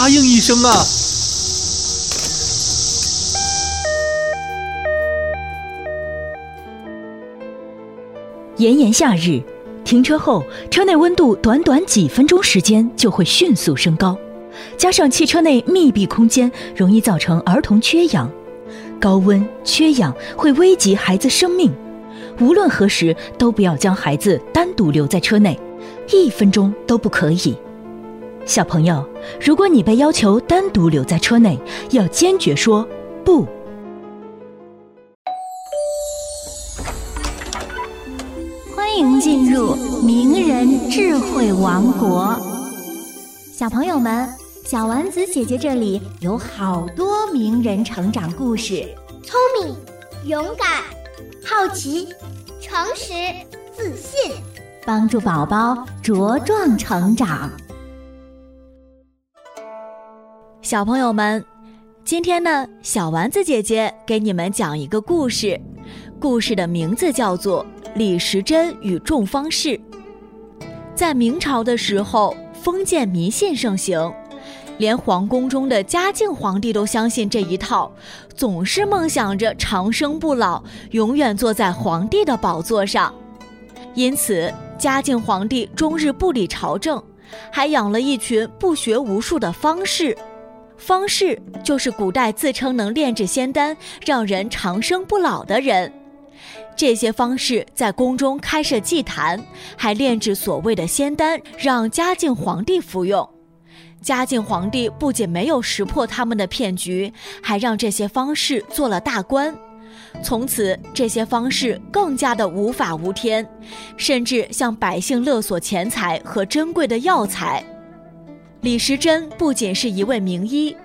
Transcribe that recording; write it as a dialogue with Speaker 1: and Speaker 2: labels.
Speaker 1: 答应一声啊。
Speaker 2: 炎炎夏日，停车后车内温度短短几分钟时间就会迅速升高，加上汽车内密闭空间容易造成儿童缺氧，高温缺氧会危及孩子生命，无论何时都不要将孩子单独留在车内，1分钟都不可以。小朋友，如果你被要求单独留在车内，要坚决说不。
Speaker 3: 欢迎进入名人智慧王国。小朋友们，小丸子姐姐这里有好多名人成长故事，
Speaker 4: 聪明、勇敢、好奇、诚实、自信，
Speaker 3: 帮助宝宝茁壮成长。小朋友们，今天呢，小丸子姐姐给你们讲一个故事，故事的名字叫做李时珍与众方士。在明朝的时候，封建迷信盛行，连皇宫中的嘉靖皇帝都相信这一套，总是梦想着长生不老，永远坐在皇帝的宝座上。因此，嘉靖皇帝终日不理朝政，还养了一群不学无术的方士。方士就是古代自称能炼制仙丹，让人长生不老的人。这些方士在宫中开设祭坛，还炼制所谓的仙丹，让嘉靖皇帝服用。嘉靖皇帝不仅没有识破他们的骗局，还让这些方士做了大官。从此，这些方士更加的无法无天，甚至向百姓勒索钱财和珍贵的药材。李时珍不仅是一位名医，